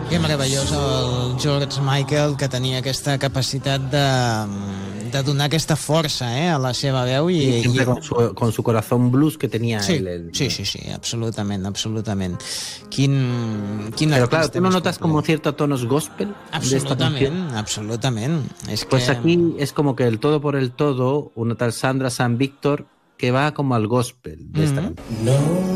Que meravellós el George Michael, que tenia aquesta capacitat de donar aquesta força a la seva veu. Y siempre con su corazón blues que tenía sí, él. Sí, absolutament. Pero claro, tú no notas como ciertos tonos gospel de esta canción. Absolutament. Pues aquí es como que el todo por el todo, una tal Sandra San Víctor que va como al gospel de esta canción.